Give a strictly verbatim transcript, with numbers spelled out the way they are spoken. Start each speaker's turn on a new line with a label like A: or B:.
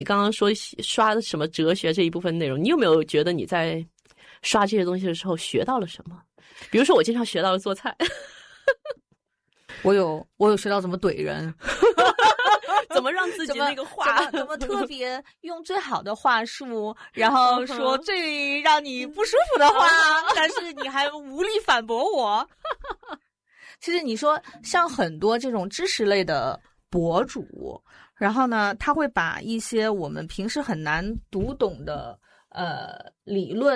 A: 你刚刚说刷的什么哲学这一部分内容，你有没有觉得你在刷这些东西的时候学到了什么？比如说我经常学到了做菜。
B: 我有我有学到怎么怼人。
A: 怎么让自己那个话
B: 怎么怎么特别用最好的话术，然后说最让你不舒服的话，但是你还无力反驳我。其实你说像很多这种知识类的博主，然后呢他会把一些我们平时很难读懂的呃理论